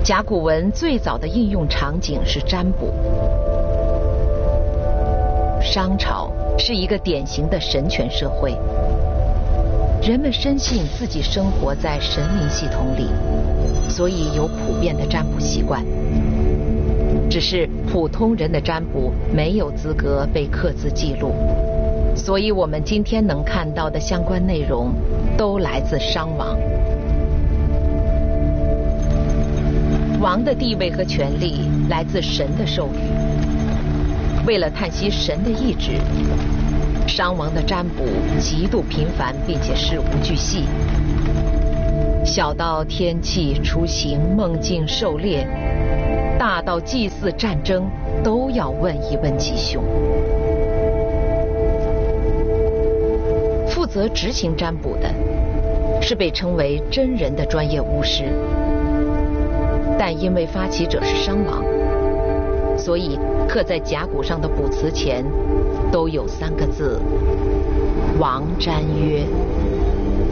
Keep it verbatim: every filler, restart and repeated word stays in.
甲骨文最早的应用场景是占卜。商朝是一个典型的神权社会，人们深信自己生活在神灵系统里，所以有普遍的占卜习惯。只是普通人的占卜没有资格被刻字记录，所以我们今天能看到的相关内容都来自商王。王的地位和权力来自神的授予。为了探悉神的意志，商王的占卜极度频繁，并且事无巨细，小到天气、出行、梦境、狩猎，大到祭祀、战争，都要问一问吉凶。负责执行占卜的是被称为真人的专业巫师，但因为发起者是商王，所以刻在甲骨上的卜辞前都有三个字：王占曰。